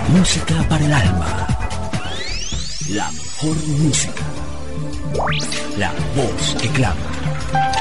Música para el alma. La mejor música. La voz que clama.